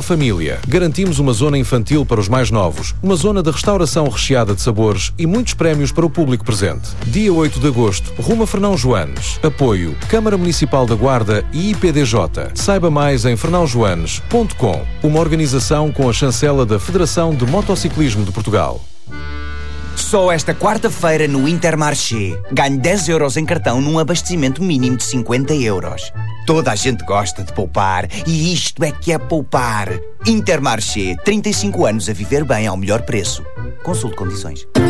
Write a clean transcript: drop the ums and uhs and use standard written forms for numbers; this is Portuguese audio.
família. Garantimos uma zona infantil para os mais novos, uma zona de restauração recheada de sabores e muitos prémios para o público presente. Dia 8 de agosto, rumo a Fernão Joanes. Apoio Câmara Municipal da Guarda e IPDJ. Saiba mais em fernãojoanes.com. Uma organização com a chancela da Federação de Motociclismo de Portugal. Só esta quarta-feira no Intermarché. Ganhe 10 euros em cartão num abastecimento mínimo de 50 euros. Toda a gente gosta de poupar e isto é que é poupar. Intermarché, 35 anos a viver bem ao melhor preço. Consulte condições.